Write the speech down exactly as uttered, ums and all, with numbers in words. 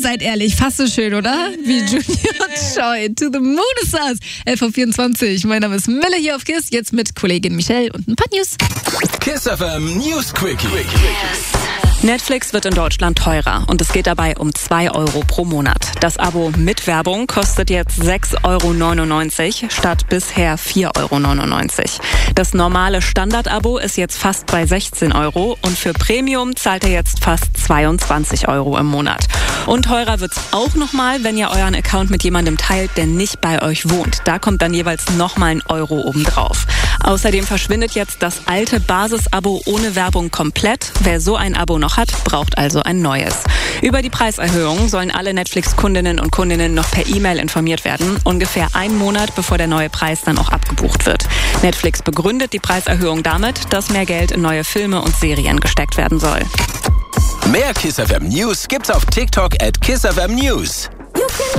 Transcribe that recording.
seid ehrlich, fast so schön, oder? Wie Junior und Joy. To the Moon ist das. elf Uhr vierundzwanzig. Mein Name ist Mille hier auf KISS. Jetzt mit Kollegin Michelle und ein paar News. KISS F M News Quickie. Netflix wird in Deutschland teurer und es geht dabei um zwei Euro pro Monat. Das Abo mit Werbung kostet jetzt sechs Euro neunundneunzig statt bisher vier Euro neunundneunzig. Das normale Standard-Abo ist jetzt fast bei sechzehn Euro und für Premium zahlt ihr jetzt fast zweiundzwanzig Euro im Monat. Und teurer wird's auch nochmal, wenn ihr euren Account mit jemandem teilt, der nicht bei euch wohnt. Da kommt dann jeweils nochmal ein Euro obendrauf. Außerdem verschwindet jetzt das alte Basis-Abo ohne Werbung komplett. Wer so ein Abo noch hat, braucht also ein neues. Über die Preiserhöhung sollen alle Netflix-Kundinnen und Kundinnen noch per E-Mail informiert werden, ungefähr einen Monat bevor der neue Preis dann auch abgebucht wird. Netflix begründet die Preiserhöhung damit, dass mehr Geld in neue Filme und Serien gesteckt werden soll. Mehr KISS F M News gibt's auf TikTok at KISS F M News.